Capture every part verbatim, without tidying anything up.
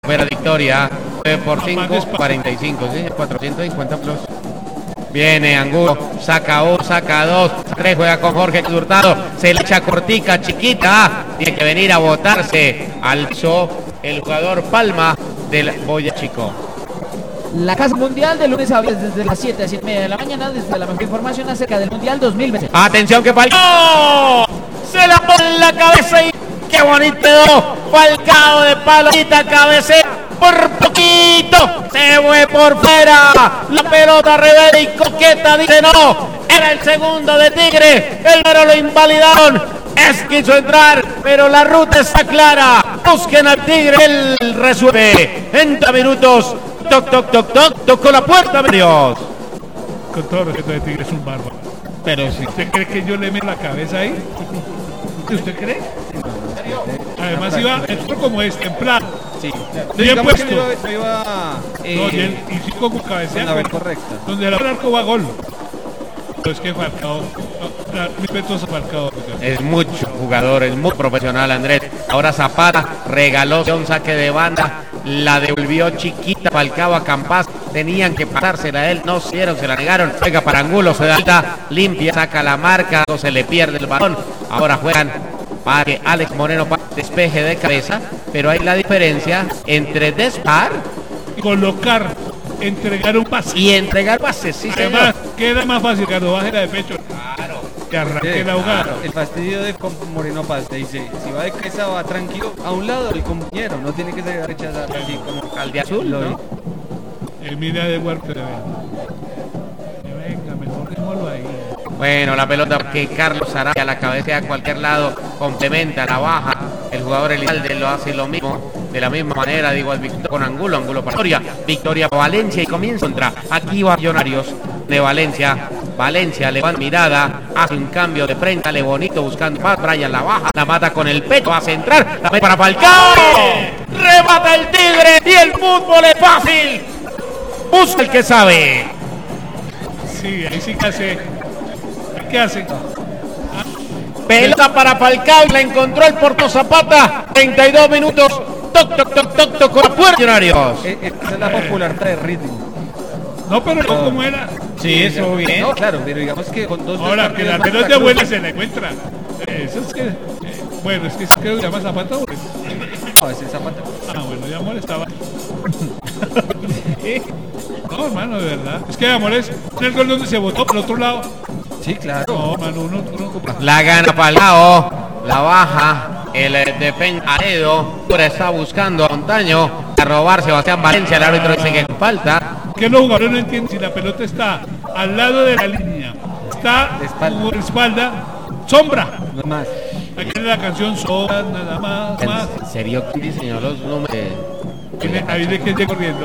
Fuera Victoria, nueve por cinco, cuarenta y cinco, ¿sí? cuatrocientos cincuenta plus. Viene Angulo, saca uno, saca dos, tres, juega con Jorge Hurtado, se le echa cortica, chiquita, tiene que venir a botarse al piso el jugador Palma del Boya Chico. La Casa Mundial de lunes a viernes desde las siete a siete y media de la mañana, desde la mejor información acerca del Mundial dos mil veinte. Atención que Falcao se la pone en la cabeza y qué bonito quedó. Falcao de palomita, cabecea por poquito, se fue por fuera, la pelota rebelde y coqueta, dice no, era el segundo de Tigre, el pero lo invalidaron, es quiso entrar, pero la ruta está clara, busquen al Tigre, él resuelve, en dos minutos, toc, toc, toc, toc, tocó la puerta, Dios. Con todo respeto de Tigre es un bárbaro. Pero si ¿Usted cree que yo le meto la cabeza ahí? ¿Usted cree? Además iba esto como es, templado. Sí. Bien Digamos puesto. que yo, yo iba eh, No, y, él, y sí con cabecea. con la correcta. Donde el arco va gol. Pero es que Falcao, mi respeto a Falcao. es mucho jugador, es muy profesional Andrés. Ahora Zapata regaló un saque de banda, la devolvió chiquita Falcao a Campas, tenían que pasársela a él, no hicieron, se la negaron. Juega para Angulo, se da alta, limpia, saca la marca, no se le pierde el balón. Ahora juegan para que Alex Moreno despeje de cabeza, pero hay la diferencia entre despejar Colocar, entregar un pase. y entregar pases. Sí, Además, señor. queda más fácil cuando baje la de pecho. Claro. Que arranque Sí, la jugada. claro. El fastidio de Moreno Paz te dice, si va de cabeza va tranquilo a un lado del compañero, no tiene que ser rechazar así como Al de azul, ¿no? Eh, mira de Huerta. Venga, mejor dejémoslo ahí. Bueno, la pelota que Carlos Sarabia a la cabeza a cualquier lado, complementa, la baja. El jugador Elizalde lo hace lo mismo, de la misma manera, digo, al Victoria con Angulo, Angulo para Victoria, Victoria para Valencia y comienza contra. Aquí va Millonarios de Valencia. Valencia le va mirada, hace un cambio de frente, sale bonito buscando más. Brian la baja, la mata con el pecho, va a centrar, la mete para Falcao. Remata el Tigre y el fútbol es fácil. Busca el que sabe. Sí, ahí sí que hace. ¿Qué hace? Pelota para Falcao, la encontró el Porto Zapata. treinta y dos minutos. Toc, toc, toc, toc, toc con la puerta. Millonarios. Eh, eh, esa es la popularidad de ritmo. No, pero no como era. Sí, eso bien. No, claro, pero digamos que con dos Ahora dos que la partidos pelota más, buena se la encuentra. Eso es que. eh, bueno, es que creo que se llama Zapata. ¿O qué? No, ese Zapata. Ah, bueno, ya molestaba. No, hermano, de verdad. Es que Amores, el gol donde se votó por el otro lado. Sí, claro. No, hermano, uno, uno. La gana Falcao. La baja. El eh, defensa Aredo. Ahora está buscando a Montaño. A robar Sebastián Valencia. El árbitro dice que falta. Que los jugadores no entienden si la pelota está al lado de la línea. Está De espalda. por espalda. Sombra. No más. Aquí en la canción sombra, nada más. más. ¿En serio quién diseñó los números? Viene- Ahí de que llega corriendo.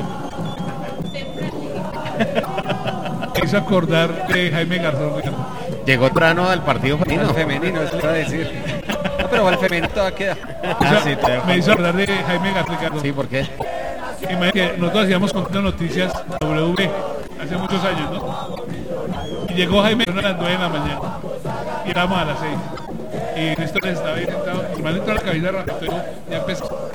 Me hizo acordar de Jaime Garzón. Ricardo. Llegó Trano al partido El femenino. femenino, eso le iba a decir. No, pero al femenino todavía queda. O sea, me hizo acordar de Jaime Garzón. Ricardo. Sí, ¿por qué? Imagínate que nosotros hacíamos contando noticias W B hace muchos años, ¿no? Y llegó Jaime a las nueve de la mañana y éramos a las seis. Y en esto les estaba ahí sentado, y me entró a la cabina rápido, y yo, ya empezó.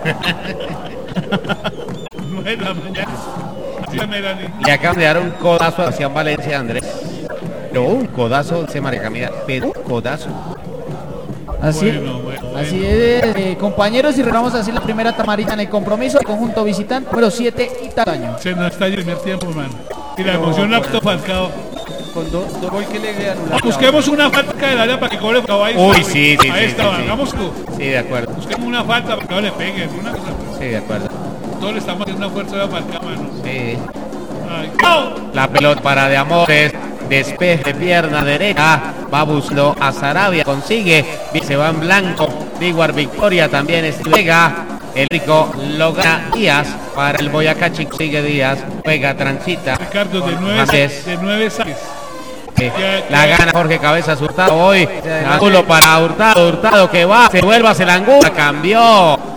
nueve de la mañana. Así me era ni. Le acaban de dar un codazo a Sebastián Valencia, Andrés. No, un codazo, dice María Camila, pero un codazo. Así, Bueno, bueno, bueno. así es, eh, compañeros, y regalamos así la primera tamarita en el compromiso del conjunto visitante número siete Itaño. Se nos está el primer tiempo, hermano. Y la emoción la apto Falcao. Con dos do gol que le anularon. Busquemos una falta del área para que cobre Falcao. Ahí Uy, está, sí, sí, ahí sí, estaba, sí, sí. hagamos co- Sí, de acuerdo. busquemos una falta para que Falcao le pegue. Una cosa. Sí, de acuerdo. Todos le estamos haciendo una fuerza a Falcao, mano. Sí. Ay, ¡no! La pelota para de Amores. Despeje de pierna derecha. Va buscando a Sarabia. Consigue. Se va en blanco. Diguar Victoria también es Vega. El rico lo gana Díaz. Para el Boyacá Chico sigue Díaz. Juega, transita. Ricardo, de nueve, Antes. de nueve saques. Eh, La gana Jorge Cabezas Hurtado hoy. Angulo para Hurtado. Hurtado que va. Se vuelve a hacer Angulo. Cambió.